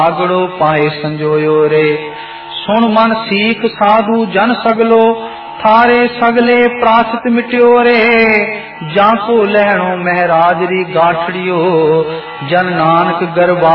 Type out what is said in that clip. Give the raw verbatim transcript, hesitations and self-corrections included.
ਆਗੜੋ ਪਾਏ ਸੰਜੋਇਓ ਰੇ। ਸੁਣ ਮਨ ਸੀਖ ਸਾਧੂ ਜਨ ਸਗਲੋ, ਥਾਰੇ ਸਗਲੇ ਪ੍ਰਾਸ਼ਿਤ ਮਿਟਿਓ ਰੇ। ਜਾਂ ਕੋ ਲੈਣੋ ਮਹਿਰਾਜ ਰੀ ਗਾਠੜਿਓ, ਜਨ ਨਾਨਕ ਗਰਬਾ